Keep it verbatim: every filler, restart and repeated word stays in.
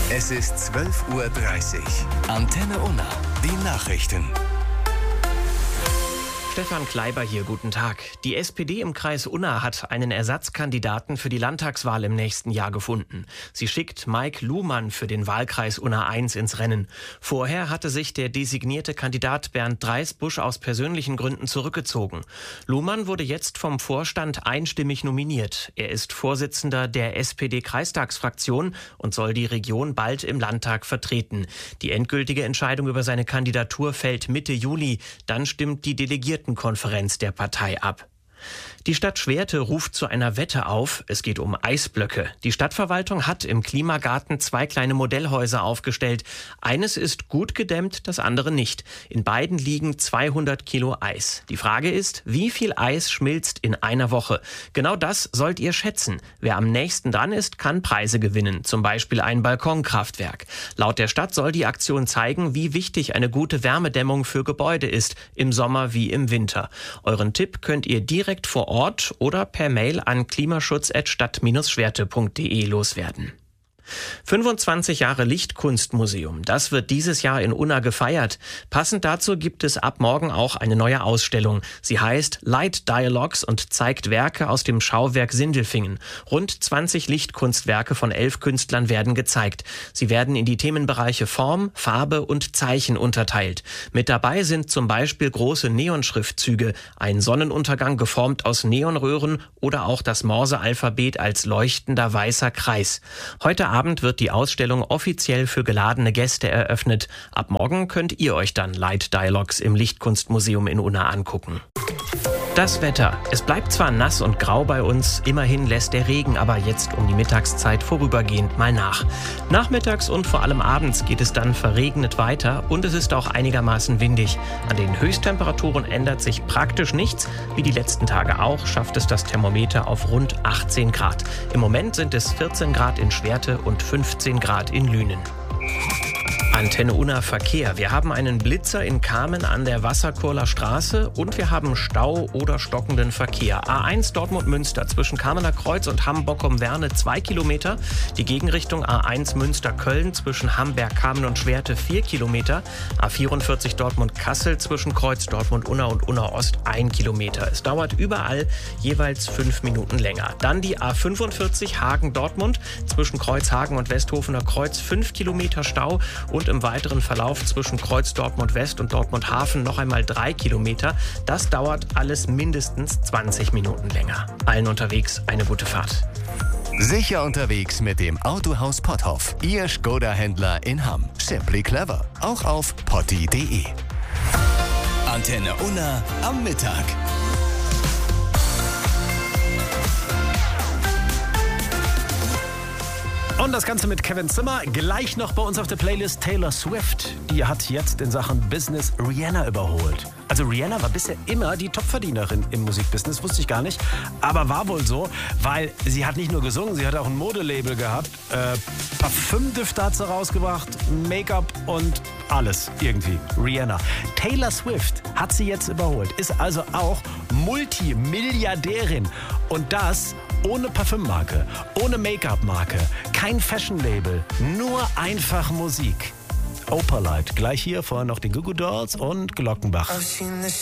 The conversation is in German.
Es ist zwölf Uhr dreißig. Antenne Unna, die Nachrichten. Stefan Kleiber hier, guten Tag. Die S P D im Kreis Unna hat einen Ersatzkandidaten für die Landtagswahl im nächsten Jahr gefunden. Sie schickt Mike Luhmann für den Wahlkreis Unna eins ins Rennen. Vorher hatte sich der designierte Kandidat Bernd Dreisbusch aus persönlichen Gründen zurückgezogen. Luhmann wurde jetzt vom Vorstand einstimmig nominiert. Er ist Vorsitzender der S P D-Kreistagsfraktion und soll die Region bald im Landtag vertreten. Die endgültige Entscheidung über seine Kandidatur fällt Mitte Juli. Dann stimmt die Delegiertenkonferenz der Partei ab. Die Stadt Schwerte ruft zu einer Wette auf. Es geht um Eisblöcke. Die Stadtverwaltung hat im Klimagarten zwei kleine Modellhäuser aufgestellt. Eines ist gut gedämmt, das andere nicht. In beiden liegen zweihundert Kilo Eis. Die Frage ist, wie viel Eis schmilzt in einer Woche? Genau das sollt ihr schätzen. Wer am nächsten dran ist, kann Preise gewinnen. Zum Beispiel ein Balkonkraftwerk. Laut der Stadt soll die Aktion zeigen, wie wichtig eine gute Wärmedämmung für Gebäude ist. Im Sommer wie im Winter. Euren Tipp könnt ihr direkt vor Ort oder per Mail an klimaschutz at stadt schwerte punkt de loswerden. fünfundzwanzig Jahre Lichtkunstmuseum. Das wird dieses Jahr in Unna gefeiert. Passend dazu gibt es ab morgen auch eine neue Ausstellung. Sie heißt Light Dialogues und zeigt Werke aus dem Schauwerk Sindelfingen. Rund zwanzig Lichtkunstwerke von elf Künstlern werden gezeigt. Sie werden in die Themenbereiche Form, Farbe und Zeichen unterteilt. Mit dabei sind zum Beispiel große Neonschriftzüge, ein Sonnenuntergang geformt aus Neonröhren oder auch das Morse-Alphabet als leuchtender weißer Kreis. Heute Abend Abend wird die Ausstellung offiziell für geladene Gäste eröffnet. Ab morgen könnt ihr euch dann Light Dialogues im Lichtkunstmuseum in Unna angucken. Das Wetter. Es bleibt zwar nass und grau bei uns, immerhin lässt der Regen aber jetzt um die Mittagszeit vorübergehend mal nach. Nachmittags und vor allem abends geht es dann verregnet weiter und es ist auch einigermaßen windig. An den Höchsttemperaturen ändert sich praktisch nichts. Wie die letzten Tage auch, schafft es das Thermometer auf rund achtzehn Grad. Im Moment sind es vierzehn Grad in Schwerte und fünfzehn Grad in Lünen. Antenne Unna Verkehr. Wir haben einen Blitzer in Kamen an der Wasserkurler Straße und wir haben Stau oder stockenden Verkehr. A eins Dortmund-Münster zwischen Kamener Kreuz und Hamm-Bockum-Werne zwei Kilometer. Die Gegenrichtung A eins Münster-Köln zwischen Hamberg, Kamen und Schwerte vier Kilometer. A vierundvierzig Dortmund-Kassel zwischen Kreuz Dortmund-Unna und Unna-Ost ein Kilometer. Es dauert überall jeweils fünf Minuten länger. Dann die A fünfundvierzig Hagen-Dortmund zwischen Kreuz Hagen und Westhofener Kreuz fünf Kilometer Stau und im weiteren Verlauf zwischen Kreuz Dortmund West und Dortmund Hafen noch einmal drei Kilometer. Das dauert alles mindestens zwanzig Minuten länger. Allen unterwegs eine gute Fahrt. Sicher unterwegs mit dem Autohaus Potthoff. Ihr Skoda-Händler in Hamm. Simply clever. Auch auf potti punkt de. Antenne Unna am Mittag. Und das Ganze mit Kevin Zimmer. Gleich noch bei uns auf der Playlist Taylor Swift. Die hat jetzt in Sachen Business Rihanna überholt. Also Rihanna war bisher immer die Topverdienerin im Musikbusiness, wusste ich gar nicht. Aber war wohl so, weil sie hat nicht nur gesungen, sie hat auch ein Modelabel gehabt. Äh, Parfümdüfte hat sie rausgebracht, Make-up und alles irgendwie. Rihanna. Taylor Swift hat sie jetzt überholt, ist also auch Multimilliardärin. Und das ohne Parfümmarke, ohne Make-up-Marke, kein Fashion-Label, nur einfach Musik. Opalite, gleich hier vorher noch die Goo Goo Dolls und Glockenbach.